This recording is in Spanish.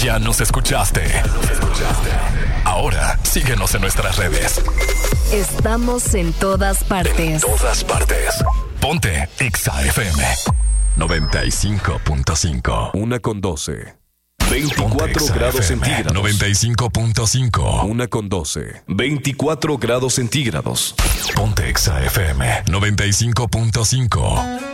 Ya nos escuchaste. Ahora síguenos en nuestras redes. Estamos en todas partes. Ponte Exa FM 95.5. 1:12. 24 grados centígrados. 95.5. 1:12. 24 grados centígrados. Ponte Exa FM 95.5.